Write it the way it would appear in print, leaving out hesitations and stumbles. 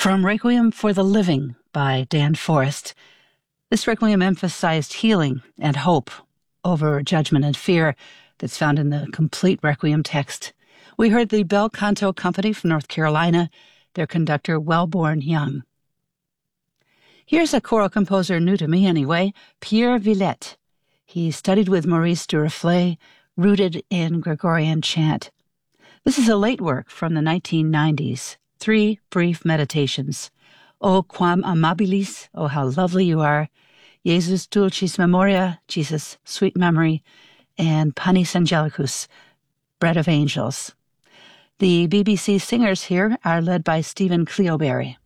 From Requiem for the Living by Dan Forrest. This requiem emphasized healing and hope over judgment and fear that's found in the complete requiem text. We heard the Bel Canto Company from North Carolina, their conductor Wellborn Young. Here's a choral composer new to me anyway, Pierre Villette. He studied with Maurice Duruflé, rooted in Gregorian chant. This is a late work from the 1990s. 3 brief meditations. O quam amabilis, oh how lovely you are. Jesus dulcis memoria, Jesus, sweet memory. And Panis Angelicus, bread of angels. The BBC singers here are led by Stephen Cleoberry.